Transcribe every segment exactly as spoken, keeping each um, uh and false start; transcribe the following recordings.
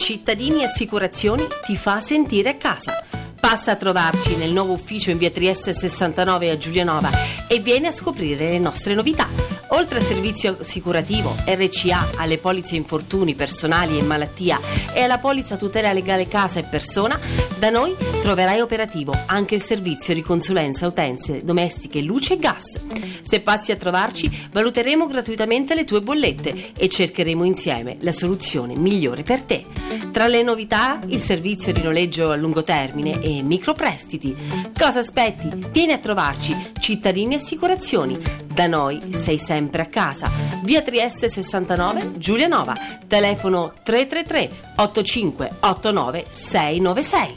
Cittadini Assicurazioni ti fa sentire a casa. Passa a trovarci nel nuovo ufficio in via Trieste sessantanove a Giulianova e vieni a scoprire le nostre novità. Oltre al servizio assicurativo R C A, alle polizze infortuni personali e malattia e alla polizza tutela legale casa e persona, da noi troverai operativo anche il servizio di consulenza utenze domestiche, luce e gas. Se passi a trovarci, valuteremo gratuitamente le tue bollette e cercheremo insieme la soluzione migliore per te. Tra le novità, il servizio di noleggio a lungo termine e microprestiti. Cosa aspetti? Vieni a trovarci, Cittadini Assicurazioni. Da noi sei sempre a casa. Via Trieste sessantanove, Giulianova. Telefono tre tre tre otto cinque otto nove sei nove sei.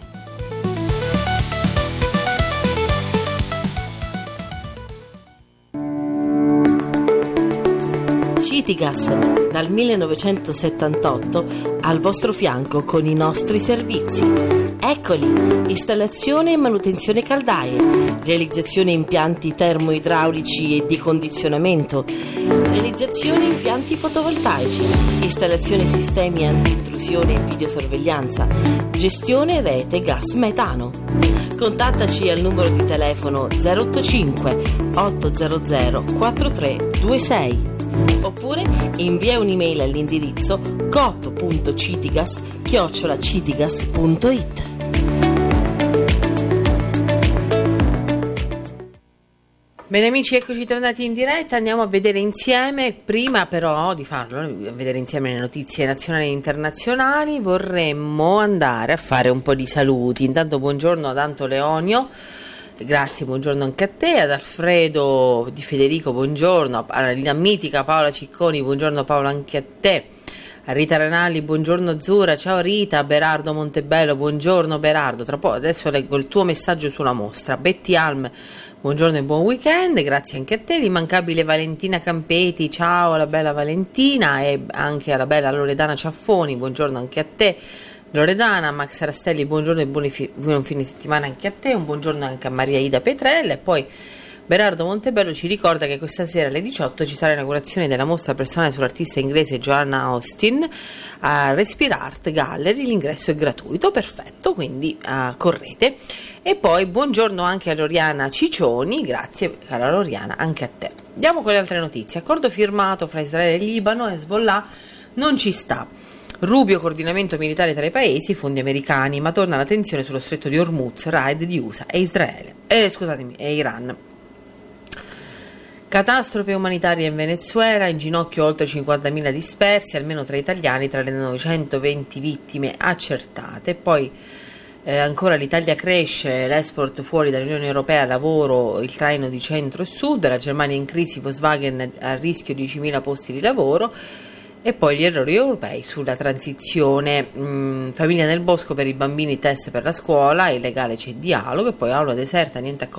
Citigas, dal millenovecentosettantotto al vostro fianco con i nostri servizi. Eccoli, installazione e manutenzione caldaie, realizzazione impianti termoidraulici e di condizionamento, realizzazione impianti fotovoltaici, installazione sistemi anti-intrusione e videosorveglianza, gestione rete gas metano. Contattaci al numero di telefono zero otto cinque otto zero zero quattro tre due sei oppure invia un'email all'indirizzo coop punto citigas chiocciola citigas punto it. Bene amici, eccoci tornati in diretta, andiamo a vedere insieme, prima però di farlo, a vedere insieme le notizie nazionali e internazionali, vorremmo andare a fare un po' di saluti. Intanto buongiorno ad Anto Leonio, grazie, buongiorno anche a te, ad Alfredo Di Federico, buongiorno, alla mitica Paola Cicconi, buongiorno Paola anche a te, a Rita Renalli, buongiorno Azzurra, ciao Rita, Berardo Montebello, buongiorno Berardo, tra poco adesso leggo il tuo messaggio sulla mostra. Betty Alm, buongiorno e buon weekend, grazie anche a te. L'immancabile Valentina Campeti, ciao alla bella Valentina, e anche alla bella Loredana Ciaffoni, buongiorno anche a te Loredana. Max Rastelli, buongiorno e buoni fi- buon fine settimana anche a te, un buongiorno anche a Maria Ida Petrella. E poi Berardo Montebello ci ricorda che questa sera alle diciotto ci sarà l'inaugurazione della mostra personale sull'artista inglese Joanna Austin a Respire Art Gallery, l'ingresso è gratuito, perfetto, quindi uh, correte. E poi buongiorno anche a Loriana Ciccioni, grazie cara Loriana anche a te. Andiamo con le altre notizie. Accordo firmato fra Israele e Libano, Hezbollah non ci sta. Rubio, coordinamento militare tra i paesi, fondi americani, ma torna la tensione sullo stretto di Hormuz, raid di U S A e Israele. Eh, scusatemi, e Iran. Catastrofe umanitaria in Venezuela, in ginocchio oltre cinquantamila dispersi, almeno tre italiani tra le novecentoventi vittime accertate. Poi eh, ancora l'Italia cresce, l'export fuori dall'Unione Europea, lavoro, il traino di centro e sud, la Germania in crisi, Volkswagen a rischio diecimila posti di lavoro. E poi gli errori europei sulla transizione, mh, famiglia nel bosco per i bambini, test per la scuola, illegale c'è dialogo, e poi aula deserta, niente accordo